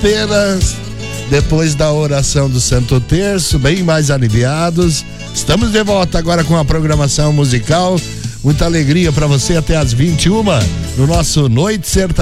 Apenas depois da oração do Santo Terço, bem mais aliviados. Estamos de volta agora com a programação musical. Muita alegria para você até às 21 no nosso Noite Sertaneja.